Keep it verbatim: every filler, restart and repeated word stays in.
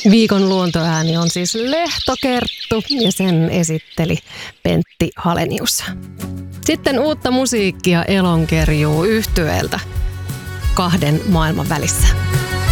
Viikon luontoääni on siis Lehtokerttu ja sen esitteli Pentti Halenius. Sitten uutta musiikkia Elonkerjuu yhtyeeltä kahden maailman välissä.